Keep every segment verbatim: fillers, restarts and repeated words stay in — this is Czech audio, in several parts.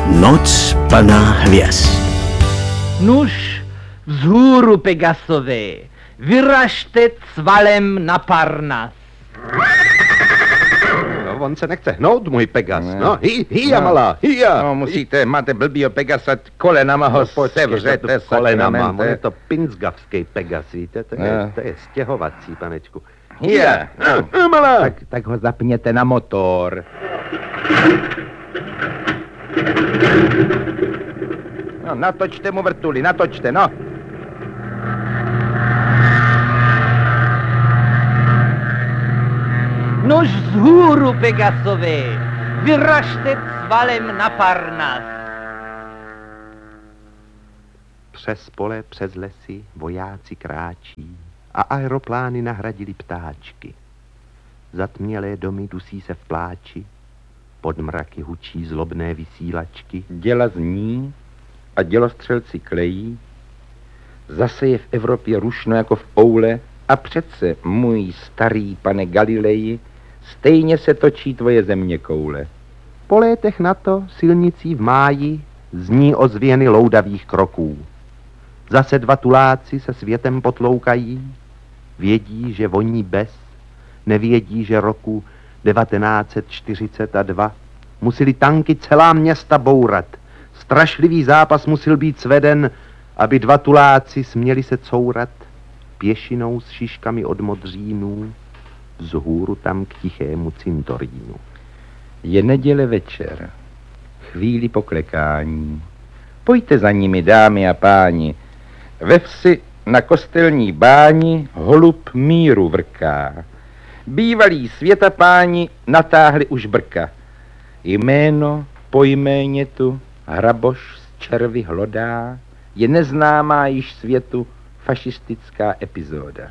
Noc plná hvězd. Nuž vzhůru, Pegasové, vyražte cvalem na Parnas. No, on se nechce hnout, můj Pegas. No, no hi, hija, no. Malá, hija. No, musíte, máte blbýho Pegasa, kolenama ho no, sevřete, kolenama. On je to pinsgavský Pegas, víte, to je, no. to je stěhovací, panečku. Hija, no. no, malá. Tak, tak ho zapněte na motor. No, natočte mu vrtuli, natočte, no. Nuž vzhůru, Pegasové, vyražte cvalem na Parnas. Přes pole, přes lesy vojáci kráčí a aeroplány nahradili ptáčky. Zatmělé domy dusí se v pláči, pod mraky hučí zlobné vysílačky. Děla zní a dělostřelci klejí, zase je v Evropě rušno jako v oule a přece, můj starý pane Galileji, stejně se točí tvoje země koule. Po létech na to silnicí v máji zní ozvěny loudavých kroků. Zase dva tuláci se světem potloukají, vědí, že voní bez, nevědí, že roku devatenáct set čtyřicet dva museli tanky celá města bourat. Strašlivý zápas musel být sveden, aby dva tuláci směli se courat pěšinou s šiškami od modřínů vzhůru tam k tichému cintorínu. Je neděle večer, chvíli poklekání. Pojďte za nimi, dámy a páni. Ve vsi na kostelní báni holub míru vrká. Bývalí světapáni natáhli už brka. Jméno po jméně tu hraboš z červy hlodá, je neznámá již světu fašistická epizoda.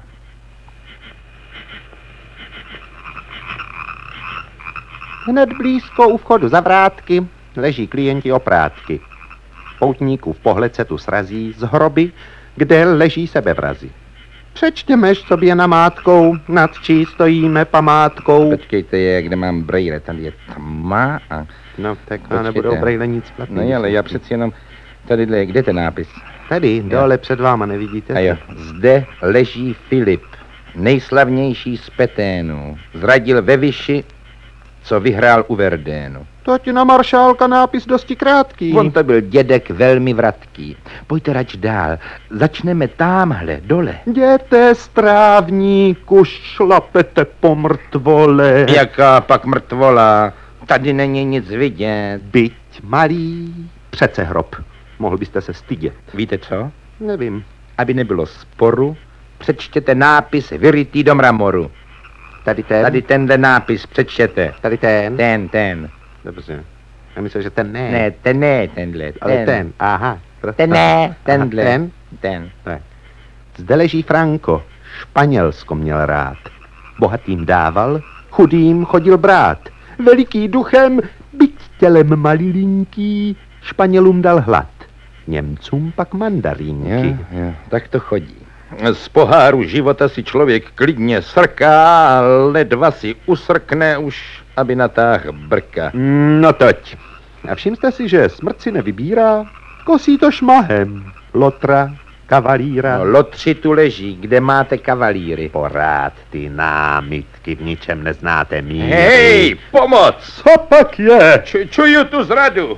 Hned blízko u vchodu za vrátky leží klienti oprátky. Poutníkův pohled se tu srazí z hroby, kde leží sebevrazi. Přečtěmeš sobě namátkou, nad čí stojíme památkou. Počkejte, je, kde mám brejle, tady je tma a... No, tak no, nebudou brejle nic platný. No ale já přeci jenom, tadyhle je, kde ten nápis? Tady, dole před váma, nevidíte? A jo, zde leží Filip, nejslavnější z Peténů. Zradil ve Vyši, co vyhrál u Verdénu. To ti na maršálka nápis dosti krátký. On to byl dědek velmi vratký. Pojďte rač dál, začneme támhle, dole. Jděte strávníku, šlapete po mrtvole. Jaká pak mrtvola? Tady není nic vidět. Byť malý, přece hrob. Mohl byste se stydět. Víte co? Nevím. Aby nebylo sporu, přečtěte nápis vyrytý do mramoru. Tady ten? Tady tenhle nápis přečtěte. Tady ten? Ten, ten. Dobře. Já myslím, že ten ne. Ne, ten ne, tenhle. Ten. Ale ten, aha. Ten ne, tenhle. Aha, ten? Ten. Tak. Zde leží Franco. Španělsko měl rád. Bohatým dával, chudým chodil brát. Veliký duchem, byť tělem malilinký, Španělům dal hlad. Němcům pak mandarínky. Jo, jo, tak to chodí. Z poháru života si člověk klidně srká, ledva si usrkne už, aby natáhl brka. No toť. A všim jste si, že smrt si nevybírá? Kosí to šmahem. Lotra, kavalíra. No, lotři tu leží, kde máte kavalíry. Porád ty námitky, v ničem neznáte míry. Hej, pomoc! Co pak je? Č- čuju tu zradu.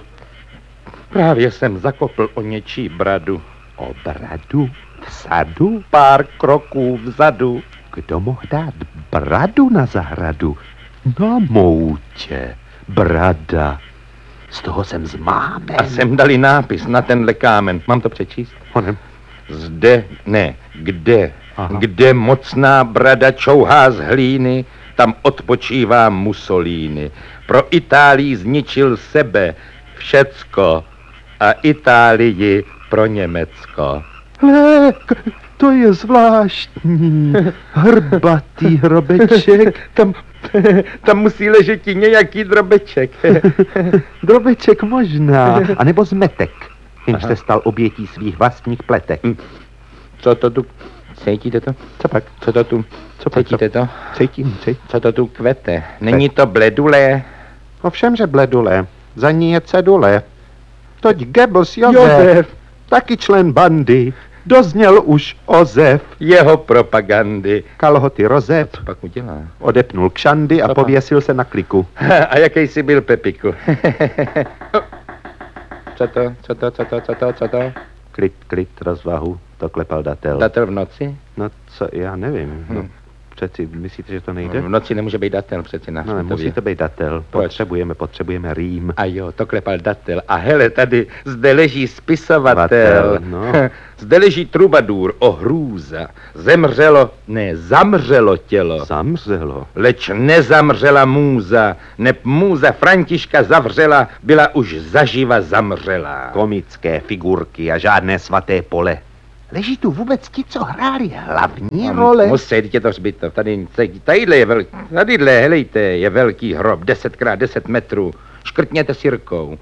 Právě jsem zakopl o něčí bradu. O bradu? Vzadu? Pár kroků vzadu. Kdo mohl dát bradu na zahradu? Na moutě. Brada. Z toho jsem zmámen. A sem dali nápis na tenhle kámen. Mám to přečíst? Onem. Zde, ne, kde? Aha. Kde mocná brada čouhá z hlíny, tam odpočívá Mussolini. Pro Itálii zničil sebe, všecko, a Itálii pro Německo. Hle, to je zvláštní. Hrbatý hrobeček. Tam, tam musí ležet i nějaký drobeček. Drobeček možná, anebo zmetek, jenž se stal obětí svých vlastních pletek. Co to tu, cítíte to? Co pak? Co to tu, Co pak? cítíte to? Cítím, cítím. Co to tu kvete? Není to bledule? Ovšem, že bledule, za ní je cedule. toť Goebbels Josef, Josef. taky člen bandy, dozněl už ozev. Jeho propagandy. Kalhoty rozep, Co pak udělá? odepnul kšandy a Co pak? pověsil se na kliku. A jaký jsi byl, Pepiku? Co to, co to, co to, co to, co to? Klid, klid, rozvahu, to klepal datel. Datel v noci? No co, já nevím. No, Hm. přeci, myslíte, že to nejde? V noci nemůže být datel přeci na No, ne, Hřbitově. musí to být datel. Proč? Potřebujeme, potřebujeme rým. A jo, to klepal datel. A hele, tady zde leží spisovatel. Vatel, no. Zde leží trubadur o hrůza. Zemřelo, ne, zamřelo tělo. Zamřelo. Leč nezamřela můza, neb můza Františka zavřela, byla už zaživa zamřela. Komické figurky a žádné svaté pole. Leží tu vůbec ti, co hráli hlavní role? Musí, je to hřbitov. Tady, tadyhle je velký, tadyhle, helejte, je velký hrob, deset krát deset metrů. Škrtněte si rukou.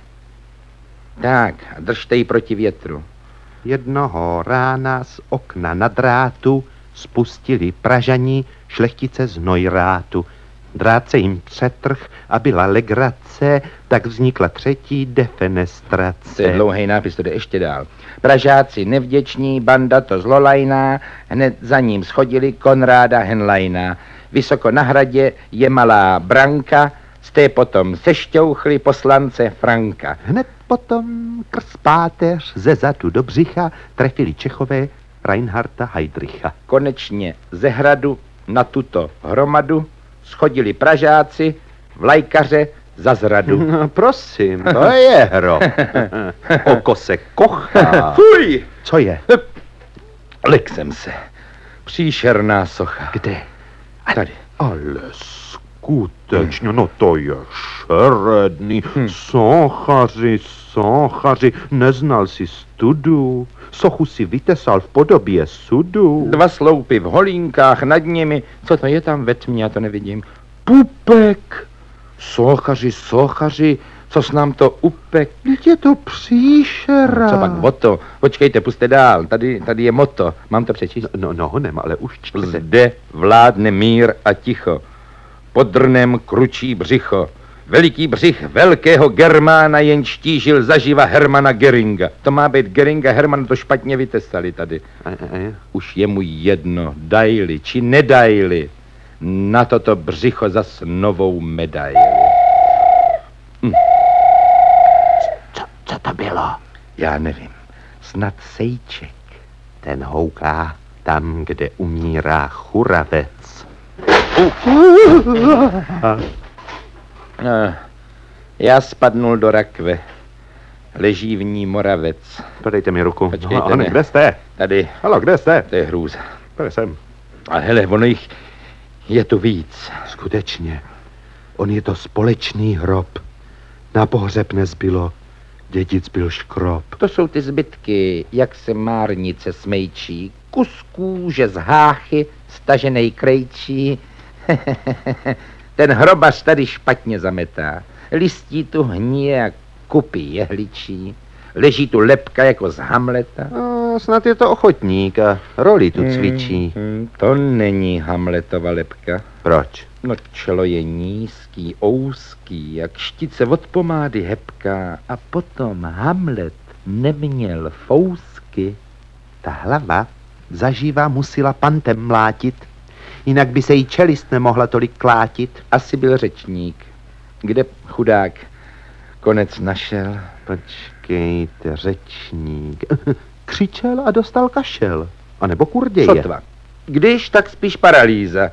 Tak, a držte ji proti větru. Jednoho rána z okna na drátu spustili Pražani šlechtice z Neuráthu. Drát se jim přetrh a byla legrace, tak vznikla třetí defenestrace. To je dlouhý nápis, to jde ještě dál. Pražáci nevděční, banda to zlolajná, hned za ním schodili Konráda Henleina. Vysoko na hradě je malá branka, z té potom sešťouchli poslance Franka. Hned potom krz páteř ze zadu do břicha trefili Čechové Reinharda Heydricha. Konečně ze hradu na tuto hromadu schodili Pražáci, vlajkaře za zradu. No, prosím, to je hrob. Oko se kochá. Fuj! Co je? Lek jsem se. Příšerná socha. Kde? Tady. Ale skutečně, no to je šeredný. Hm. Sochaři, sochaři, neznal si studu. Sochu si vytesal v podobě sudu. Dva sloupy v holínkách nad nimi. Co to je tam ve tmě, já to nevidím. Pupek! Sochaři, sochaři, co s nám to upek? Vždyť je to příšera. Co pak voto? Počkejte, puste dál. Tady, tady je moto. Mám to přečíst? No, no, honem, ale už čtěte. Zde vládne mír a ticho. Pod drnem kručí břicho. Veliký břich velkého Germána jen štížil zaživa Hermana Geringa. To má být Geringa, Herman to špatně vytesali tady. A, a, a. Už je mu jedno, dajli či nedajli. Na toto břicho zas novou medaili. Hm. Co, co to bylo? Já nevím. Snad sejček. Ten houká tam, kde umírá churavec. No, já spadnul do rakve. Leží v ní Moravec. Podejte mi ruku. Počkejte, no, ne. kde jste? Tady, Halo, kde jste? to je hrůza. Tady jsem. A hele, ono jich je tu víc. Skutečně. On je to společný hrob. Na pohřeb nezbylo. Dědic byl škrob. To jsou ty zbytky, jak se márnice smejčí. Kus kůže z háchy, staženej krejčí. Ten hrobař tady špatně zametá. Listí tu hníje a kupy jehličí. Leží tu lebka jako z Hamleta. No, snad je to ochotník a roli tu cvičí. Hmm, to není Hamletova lebka. Proč? No čelo je nízký, ouský, jak štice od pomády hebká. A potom Hamlet neměl fousky. Ta hlava zažívá musela pantem mlátit. Jinak by se jí čelist nemohla tolik klátit. Asi byl řečník. Kde chudák konec našel? Počkejte, řečník. Křičel a dostal kašel. A nebo kurděje. Sotva. Když, tak spíš paralýza.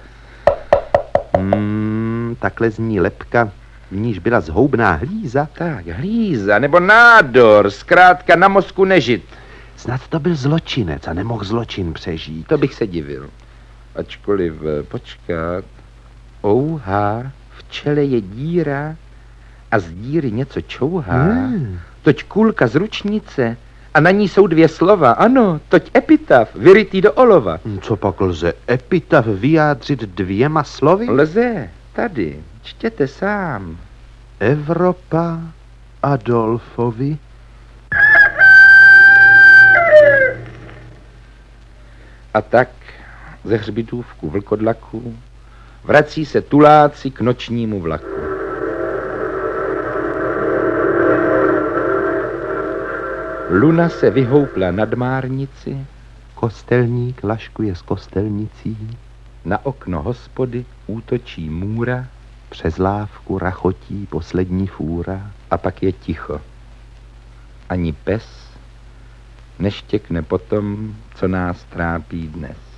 Hmm, takhle zní lebka, v níž byla zhoubná hlíza. Tak, hlíza, nebo nádor, zkrátka na mozku nežit. Snad to byl zločinec a nemohl zločin přežít. To bych se divil. Ačkoliv, počkat, ouhá, v čele je díra a z díry něco čouhá. Hmm. Toť kulka z ručnice a na ní jsou dvě slova. Ano, toť epitaf, vyrytý do olova. Co pak lze epitaf vyjádřit dvěma slovy? Lze, tady, čtěte sám. Evropa Adolfovi. A tak ze hřbitůvku vlkodlaků vrací se tuláci k nočnímu vlaku. Luna se vyhoupla nad márnici, Kostelník laškuje s kostelnicí, na okno hospody útočí můra přes lávku rachotí poslední fůra. a pak je ticho. Ani pes neštěkne po tom, co nás trápí dnes.